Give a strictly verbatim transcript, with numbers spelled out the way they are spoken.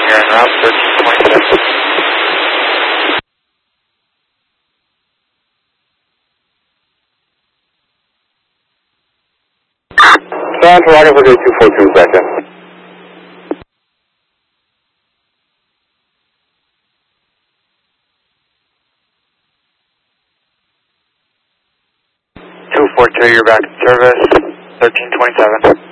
you're en route, thirteen twenty-seven. San Toronto for two four two second. two four two, you're back in service, thirteen twenty-seven.